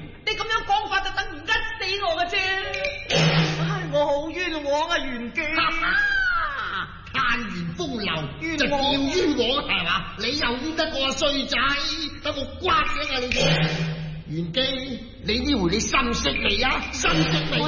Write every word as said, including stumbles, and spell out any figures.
你咁樣講法就等於一死我嘅啫。唉，我好冤枉啊，袁記。 嘆言風流， 冤就叫枉冤枉係嘛？你又冤得過衰仔，等我刮醒啊你哋！袁記，你呢回你心息未啊？心息未？